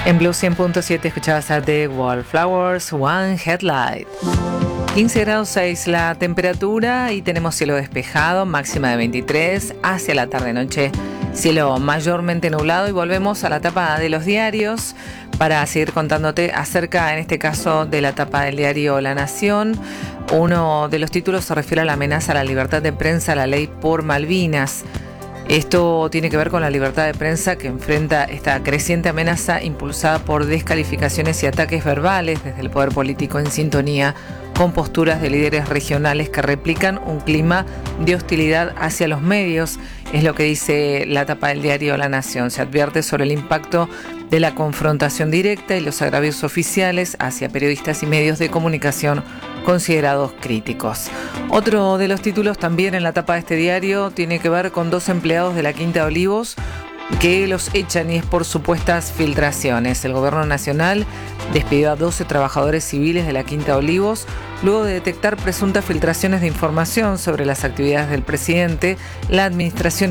En Blue 100.7 escuchabas a The Wallflowers, One Headlight. 15 grados 6 la temperatura y tenemos cielo despejado, máxima de 23, hacia la tarde-noche cielo mayormente nublado. Y volvemos a la tapa de los diarios para seguir contándote acerca, en este caso, de la tapa del diario La Nación. Uno de los títulos se refiere a la amenaza a la libertad de prensa, la ley por Malvinas. Esto tiene que ver con la libertad de prensa que enfrenta esta creciente amenaza impulsada por descalificaciones y ataques verbales desde el poder político en sintonía con posturas de líderes regionales que replican un clima de hostilidad hacia los medios. Es lo que dice la tapa del diario La Nación. Se advierte sobre el impacto de la confrontación directa y los agravios oficiales hacia periodistas y medios de comunicación considerados críticos. Otro de los títulos también en la tapa de este diario tiene que ver con 2 empleados de la Quinta de Olivos que los echan y es por supuestas filtraciones. El gobierno nacional despidió a 12 trabajadores civiles de la Quinta de Olivos luego de detectar presuntas filtraciones de información sobre las actividades del presidente. La administración